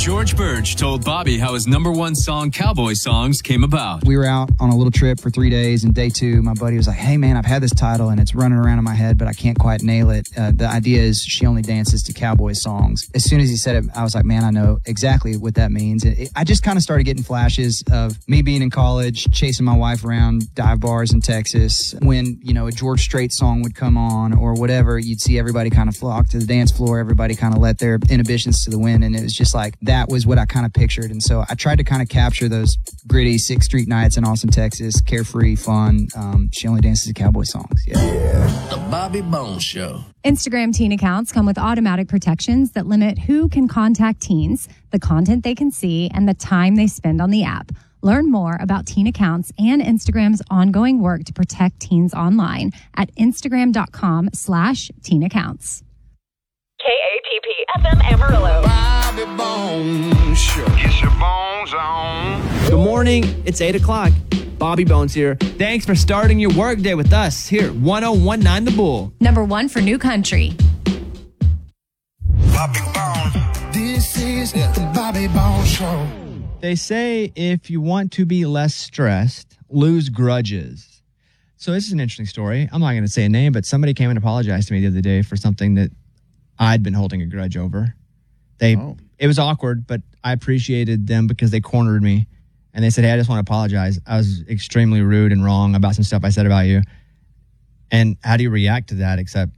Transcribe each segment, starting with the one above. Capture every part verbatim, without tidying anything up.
George Birch told Bobby how his number one song, Cowboy Songs, came about. We were out on a little trip for three days, and day two, my buddy was like, hey, man, I've had this title, and it's running around in my head, but I can't quite nail it. Uh, the idea is She Only Dances to Cowboy Songs. As soon as he said it, I was like, man, I know exactly what that means. It, it, I just kind of started getting flashes of me being in college, chasing my wife around dive bars in Texas. When, you know, a George Strait song would come on or whatever, you'd see everybody kind of flock to the dance floor. Everybody kind of let their inhibitions to the wind, and it was just like, that was what I kind of pictured. And so I tried to kind of capture those gritty sixth Street nights in Austin, Texas, carefree, fun. Um, She Only Dances to Cowboy Songs. Yeah. yeah. The Bobby Bones Show. Instagram teen accounts come with automatic protections that limit who can contact teens, the content they can see, and the time they spend on the app. Learn more about teen accounts and Instagram's ongoing work to protect teens online at instagram.com slash teen accounts. K A P P F M Amarillo. Bobby Bones Show. Get your bones on. Good morning. It's eight o'clock. Bobby Bones here. Thanks for starting your workday with us here at one oh one nine The Bull. Number one for New Country. Bobby Bones. This is the Bobby Bones Show. They say if you want to be less stressed, lose grudges. So this is an interesting story. I'm not going to say a name, but somebody came and apologized to me the other day for something that I'd been holding a grudge over. They, oh. It was awkward, but I appreciated them because they cornered me. And they said, hey, I just want to apologize. I was extremely rude and wrong about some stuff I said about you. And how do you react to that? Except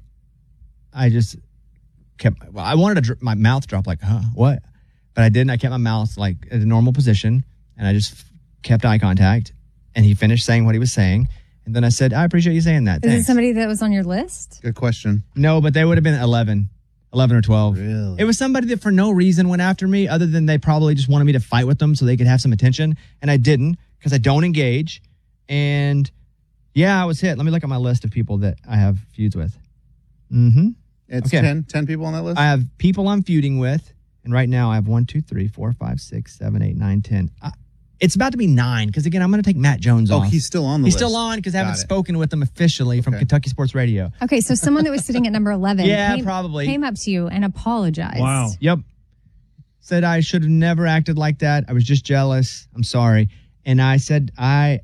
I just kept, well, I wanted to, dr- my mouth drop like, huh, what? But I didn't. I kept my mouth like at a normal position. And I just f- kept eye contact. And he finished saying what he was saying. And then I said, I appreciate you saying that. Is Thanks. it somebody that was on your list? Good question. No, but they would have been eleven. eleven or twelve. Really? It was somebody that for no reason went after me other than they probably just wanted me to fight with them so they could have some attention. And I didn't because I don't engage. And yeah, I was hit. Let me look at my list of people that I have feuds with. Mm-hmm. It's okay. ten, ten people on that list? I have people I'm feuding with. And right now I have one, two, three, four, five, six, seven, eight, nine, ten. I, it's about to be nine because, again, I'm going to take Matt Jones oh, off. Oh, he's still on the he's list. He's still on because I haven't it. spoken with him officially from okay. Kentucky Sports Radio. Okay, so someone that was sitting at number eleven yeah, came, probably. came up to you and apologized. Wow. Yep. Said I should have never acted like that. I was just jealous. I'm sorry. And I said, I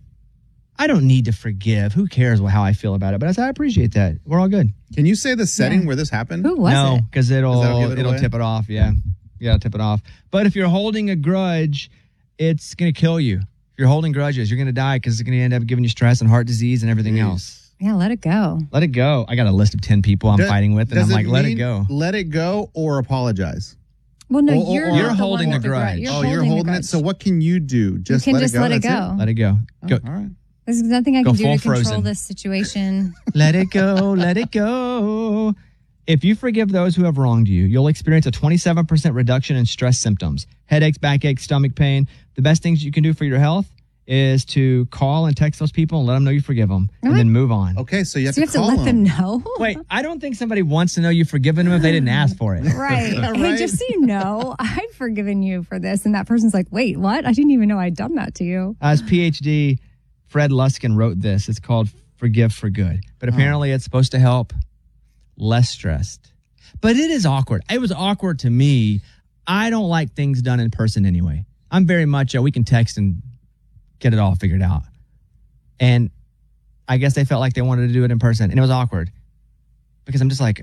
I don't need to forgive. Who cares how I feel about it? But I said, I appreciate that. We're all good. Can you say the setting yeah. where this happened? Who was no, it? No, because it'll, it it'll away? tip it off. Yeah. You got to tip it off. But if you're holding a grudge, it's going to kill you. If you're holding grudges, you're going to die because it's going to end up giving you stress and heart disease and everything Jeez. else. Yeah, let it go. Let it go. I got a list of ten people I'm does, fighting with, and I'm like, let it go. Let it go or apologize? Well, no, or, you're, or, not you're the holding one the with grudge. You're oh, holding you're holding the it. So what can you do? Just you can let just it go. let it That's go. It? Let it go. Go. Oh, all right. There's nothing I Go can do to full control Frozen. this situation. Let it go. Let it go. If you forgive those who have wronged you, you'll experience a twenty-seven percent reduction in stress symptoms, headaches, backaches, stomach pain. The best things you can do for your health is to call and text those people and let them know you forgive them and then move on. Okay, so you have So you to have to call let them them. know? Wait, I don't think somebody wants to know you've forgiven them if they didn't ask for it. Right. Right. Hey, just so you know, I've forgiven you for this. And that person's like, wait, what? I didn't even know I'd done that to you. As PhD Fred Luskin wrote this. It's called Forgive for Good. But apparently it's supposed to help less stressed. But it is awkward. It was awkward to me. I don't like things done in person anyway. I'm very much, uh, we can text and get it all figured out. And I guess they felt like they wanted to do it in person. And it was awkward. Because I'm just like,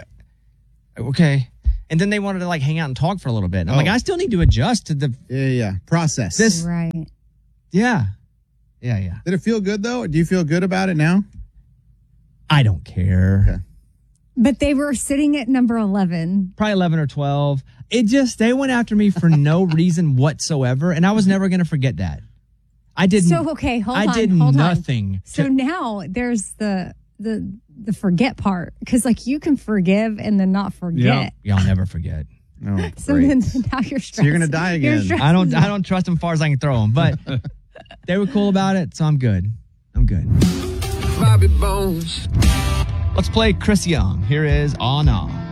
okay. And then they wanted to like hang out and talk for a little bit. And I'm Oh. like, I still need to adjust to the... Yeah, yeah. Process. This, Right. yeah. Yeah, yeah. Did it feel good, though? Do you feel good about it now? I don't care. Okay. But they were sitting at number eleven. Probably eleven or twelve. It just, they went after me for no reason whatsoever. And I was never going to forget that. I didn't. So, okay, hold I on. did hold nothing. On. So to, now there's the the the forget part. Because, like, you can forgive and then not forget. Y'all never forget. Oh, So great. then now you're stressed. So you're gonna die Your again. stress I don't is- I don't trust them as far as I can throw them. But they were cool about it, so I'm good. I'm good. Bobby Bones. Let's play Chris Young. Here is Aw Nah.